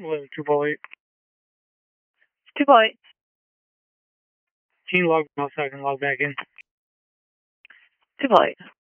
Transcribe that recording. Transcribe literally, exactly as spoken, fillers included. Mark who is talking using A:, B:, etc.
A: Eleven triple eight.
B: Triple eight.
A: Can you log me outside and log back in?
B: Triple eight.